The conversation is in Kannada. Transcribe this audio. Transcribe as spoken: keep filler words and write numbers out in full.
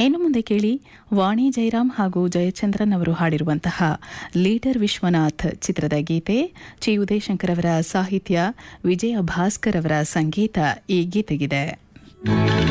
ಇನ್ನು ಮುಂದೆ ಕೇಳಿ ವಾಣಿ ಜಯರಾಮ್ ಹಾಗೂ ಜಯಚಂದ್ರನ್ ಅವರು ಹಾಡಿರುವಂತಹ ಲೀಡರ್ ವಿಶ್ವನಾಥ್ ಚಿತ್ರದ ಗೀತೆ. ಚಿ ಉದಯಶಂಕರ್ ಅವರ ಸಾಹಿತ್ಯ, ವಿಜಯ ಭಾಸ್ಕರ್ ಅವರ ಸಂಗೀತ ಈ ಗೀತೆಗಿದೆ.